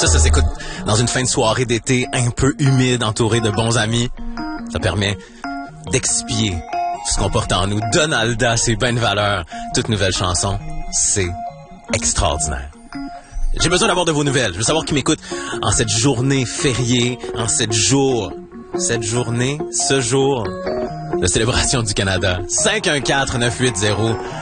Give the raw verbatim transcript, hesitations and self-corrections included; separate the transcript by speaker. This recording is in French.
Speaker 1: Ça, ça s'écoute dans une fin de soirée d'été un peu humide, entouré de bons amis. Ça permet d'expier ce qu'on porte en nous. Donalda, c'est ben de valeur. Toute nouvelle chanson, c'est extraordinaire. J'ai besoin d'avoir de vos nouvelles. Je veux savoir qui m'écoute en cette journée fériée, en cette jour, cette journée, ce jour de célébration du Canada. cinq un quatre neuf huit zéro